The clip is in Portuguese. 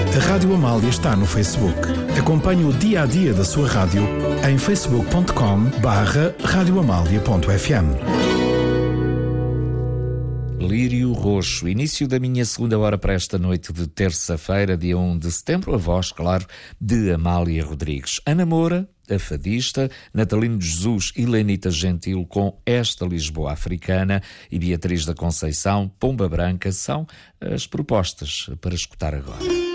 A Rádio Amália está no Facebook. Acompanhe o dia-a-dia da sua rádio em facebook.com/radioamalia.fm. Lírio Roxo, início da minha segunda hora para esta noite de terça-feira, dia 1 de setembro, a voz, claro, de Amália Rodrigues. Ana Moura, a fadista, Natalino de Jesus e Lenita Gentil com Esta Lisboa Africana e Beatriz da Conceição, Pomba Branca, são as propostas para escutar agora.